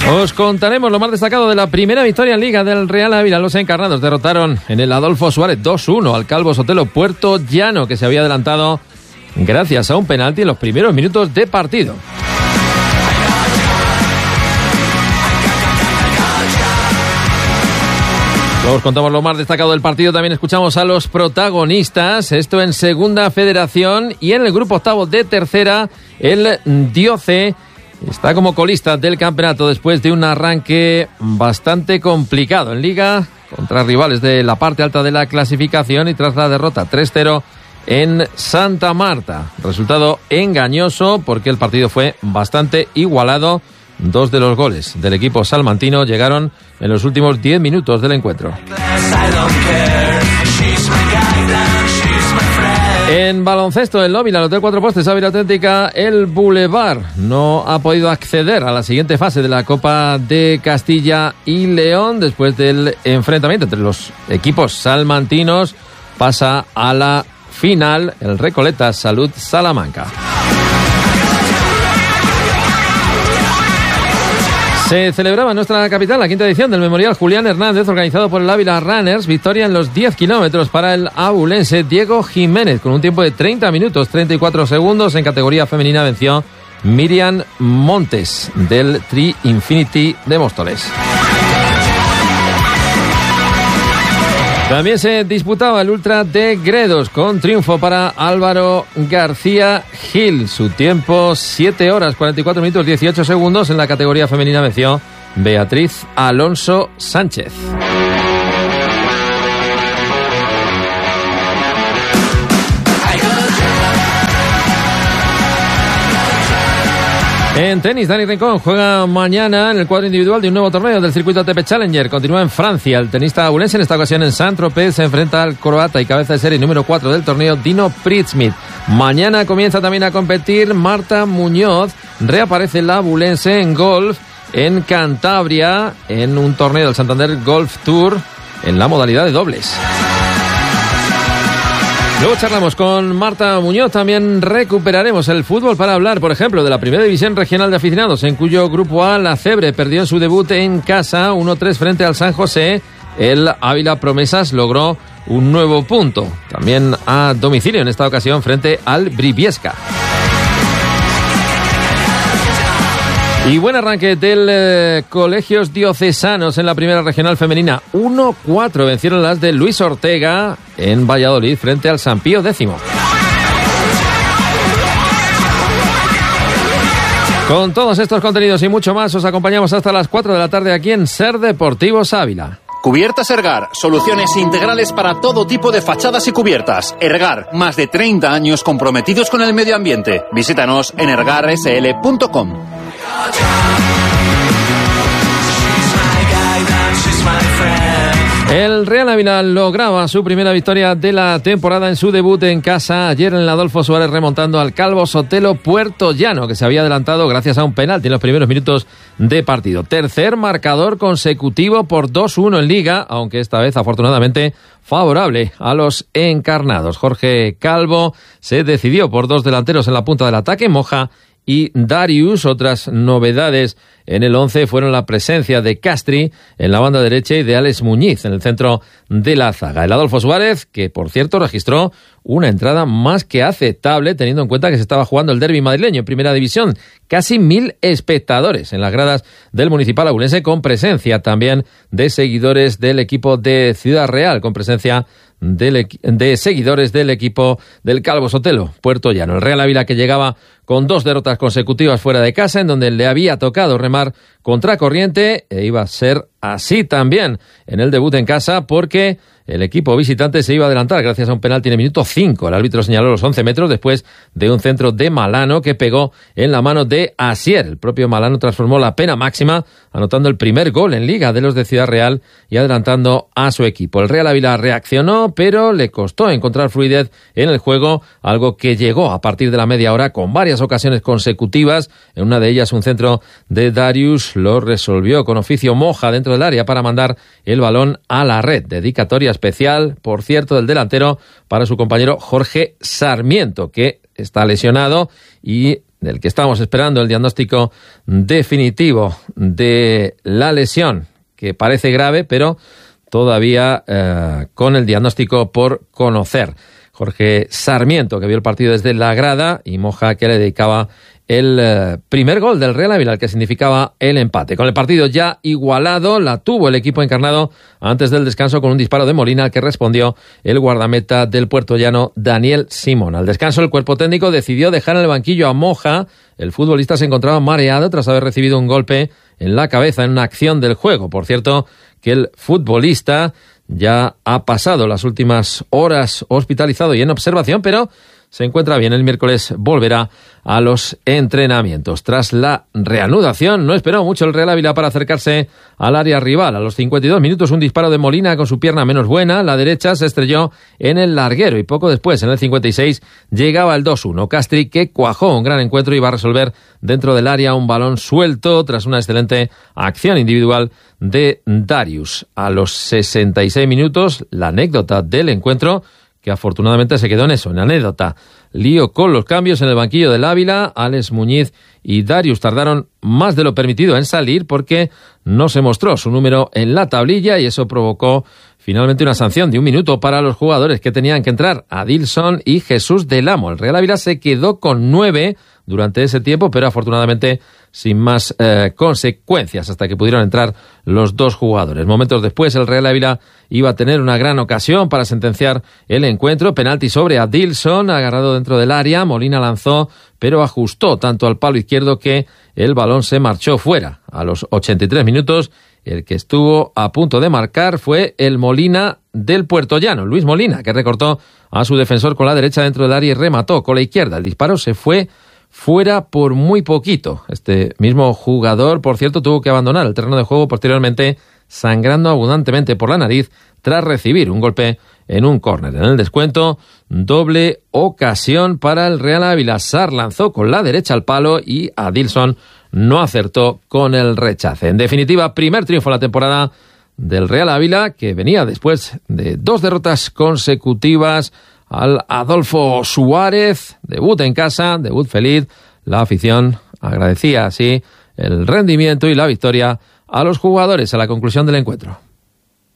Os contaremos lo más destacado de la primera victoria en Liga del Real Ávila. Los encarnados derrotaron en el Adolfo Suárez 2-1 al Calvo Sotelo Puertollano, que se había adelantado gracias a un penalti en los primeros minutos de partido. Os contamos lo más destacado del partido, también escuchamos a los protagonistas, esto en Segunda Federación, y en el grupo octavo de Tercera, el Dioce está como colista del campeonato después de un arranque bastante complicado en Liga contra rivales de la parte alta de la clasificación y tras la derrota 3-0 en Santa Marta. Resultado engañoso porque el partido fue bastante igualado. Dos de los goles del equipo salmantino llegaron en los últimos 10 minutos del encuentro. En baloncesto, el Ávila, el Hotel Cuatro Postes, Ávila Auténtica, el Boulevard no ha podido acceder a la siguiente fase de la Copa de Castilla y León después del enfrentamiento entre los equipos salmantinos. Pasa a la final el Recoleta Salud Salamanca. Se celebraba en nuestra capital la quinta edición del Memorial Julián Hernández, organizado por el Ávila Runners. Victoria en los 10 kilómetros para el abulense Diego Jiménez, con un tiempo de 30 minutos 34 segundos. En categoría femenina venció Miriam Montes, del Tri Infinity de Móstoles. También se disputaba el Ultra de Gredos, con triunfo para Álvaro García Gil. Su tiempo, 7 horas 44 minutos 18 segundos. En la categoría femenina venció Beatriz Alonso Sánchez. En tenis, Dani Rincón juega mañana en el cuadro individual de un nuevo torneo del circuito ATP Challenger. Continúa en Francia. El tenista abulense, en esta ocasión en Saint-Tropez, se enfrenta al croata y cabeza de serie número 4 del torneo, Dino Pritzmit. Mañana comienza también a competir Marta Muñoz. Reaparece la abulense en golf en Cantabria, en un torneo del Santander Golf Tour en la modalidad de dobles. Luego charlamos con Marta Muñoz, también recuperaremos el fútbol para hablar, por ejemplo, de la Primera División Regional de Aficionados, en cuyo grupo A la Cebre perdió en su debut en casa 1-3 frente al San José. El Ávila Promesas logró un nuevo punto, también a domicilio en esta ocasión frente al Briviesca. Y buen arranque del Colegios Diocesanos en la Primera Regional Femenina. 1-4 vencieron las de Luis Ortega en Valladolid frente al San Pío X. Con todos estos contenidos y mucho más os acompañamos hasta las 4 de la tarde aquí en Ser Deportivos Ávila. Cubiertas Ergar, soluciones integrales para todo tipo de fachadas y cubiertas. Ergar, más de 30 años comprometidos con el medio ambiente. Visítanos en ergarsl.com. El Real Ávila lograba su primera victoria de la temporada en su debut en casa ayer en el Adolfo Suárez, remontando al Calvo Sotelo Puertollano, que se había adelantado gracias a un penalti en los primeros minutos de partido. Tercer marcador consecutivo por 2-1 en Liga, aunque esta vez afortunadamente favorable a los encarnados. Jorge Calvo se decidió por dos delanteros en la punta del ataque, Moja y Darius. Otras novedades en el 11 fueron la presencia de Castri en la banda derecha y de Alex Muñiz en el centro de la zaga. El Adolfo Suárez, que por cierto registró una entrada más que aceptable, teniendo en cuenta que se estaba jugando el derbi madrileño en Primera División. Casi 1.000 espectadores en las gradas del Municipal Abulense, con presencia también de seguidores del equipo de Ciudad Real, con presencia de seguidores del equipo del Calvo Sotelo Puertollano. El Real Ávila, que llegaba con 2 derrotas consecutivas fuera de casa, en donde le había tocado remar contracorriente, e iba a ser así también en el debut en casa, porque el equipo visitante se iba a adelantar gracias a un penalti en el minuto 5. El árbitro señaló los 11 metros después de un centro de Malano que pegó en la mano de Asier. El propio Malano transformó la pena máxima, anotando el primer gol en Liga de los de Ciudad Real y adelantando a su equipo. El Real Ávila reaccionó, pero le costó encontrar fluidez en el juego, algo que llegó a partir de la media hora con varias ocasiones consecutivas. En una de ellas, un centro de Darius lo resolvió con oficio Moja dentro del área para mandar el balón a la red. Dedicatoria especial, por cierto, del delantero para su compañero Jorge Sarmiento, que está lesionado y del que estamos esperando el diagnóstico definitivo de la lesión, que parece grave, pero todavía con el diagnóstico por conocer. Jorge Sarmiento, que vio el partido desde la grada, y Moja, que le dedicaba el primer gol del Real Ávila, el que significaba el empate. Con el partido ya igualado, la tuvo el equipo encarnado antes del descanso con un disparo de Molina, al que respondió el guardameta del puertollano Daniel Simón. Al descanso, el cuerpo técnico decidió dejar en el banquillo a Moja. El futbolista se encontraba mareado tras haber recibido un golpe en la cabeza en una acción del juego. Por cierto, que el futbolista ya ha pasado las últimas horas hospitalizado y en observación, pero se encuentra bien. El miércoles volverá a los entrenamientos. Tras la reanudación, no esperó mucho el Real Ávila para acercarse al área rival. A los 52 minutos, un disparo de Molina con su pierna menos buena, la derecha, se estrelló en el larguero, y poco después, en el 56, llegaba el 2-1. Castri, que cuajó un gran encuentro y va a resolver dentro del área un balón suelto tras una excelente acción individual de Darius. A los 66 minutos, la anécdota del encuentro, que afortunadamente se quedó en eso, en anécdota. Lío con los cambios en el banquillo del Ávila. Alex Muñiz y Darius tardaron más de lo permitido en salir porque no se mostró su número en la tablilla, y eso provocó finalmente una sanción de 1 minuto para los jugadores que tenían que entrar, Adilson y Jesús del Amo. El Real Ávila se quedó con 9 durante ese tiempo, pero afortunadamente sin más consecuencias, hasta que pudieron entrar los dos jugadores. Momentos después, el Real Ávila iba a tener una gran ocasión para sentenciar el encuentro. Penalti sobre Adilson, agarrado dentro del área. Molina lanzó, pero ajustó tanto al palo izquierdo que el balón se marchó fuera. A los 83 minutos, el que estuvo a punto de marcar fue el Molina del puertollano, Luis Molina, que recortó a su defensor con la derecha dentro del área y remató con la izquierda. El disparo se fue fuera por muy poquito. Este mismo jugador, por cierto, tuvo que abandonar el terreno de juego posteriormente, sangrando abundantemente por la nariz tras recibir un golpe en un córner. En el descuento, doble ocasión para el Real Ávila. Sarr lanzó con la derecha al palo y Adilson no acertó con el rechace. En definitiva, primer triunfo de la temporada del Real Ávila, que venía después de 2 derrotas consecutivas al Adolfo Suárez. Debut en casa, debut feliz. La afición agradecía así el rendimiento y la victoria a los jugadores a la conclusión del encuentro.